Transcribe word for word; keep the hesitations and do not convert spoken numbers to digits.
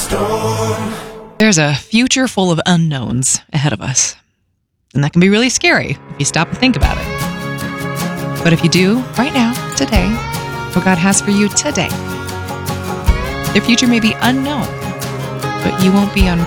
There's a future full of unknowns ahead of us. And that can be really scary if you stop and think about it. But if you do, right now, today, what God has for you today, their future may be unknown, but you won't be on